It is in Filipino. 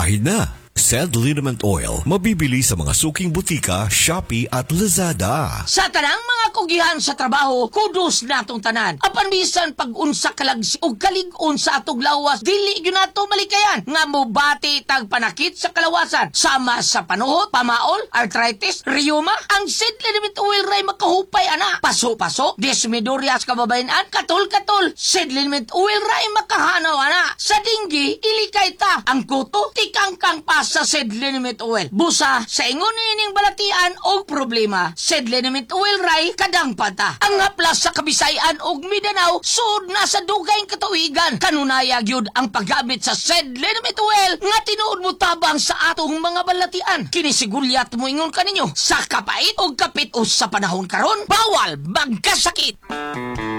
Pahid na. Sed Liniment Oil, mabibili sa mga suking butika, Shopee at Lazada. Sa tanang mga kugihan sa trabaho, kudos natong tanan. Apan bisan pag-unsa kalagsi o kalig-on sa atong lawas, dili yun nato malikayan. Nga mubati tag panakit sa kalawasan. Sama sa panuhot, pamaol, arthritis, rheuma, ang Sed Liniment Oil ray makahupay ana. Paso-paso, desmidorias kababayan, katol-katol. Sed Liniment Oil ray makahanaw ana. Sa dinggi, ilikay ta. Ang kuto, tikangkang pa sa Sed Liniment Oil. Busa sa ingon ining balatian og problema, Sed Liniment Oil ray kadang pata. Ang haplas sa Kabisayan og Mindanao sud na sa dugay katuigan. Kanunaya gyud ang paggamit sa Sed Liniment Oil nga tinuod mo tabang sa atong mga balatian. Kinisigulyat mo ingon kaninyo sa kapait og kapit o sa panahon karon bawal magkasakit.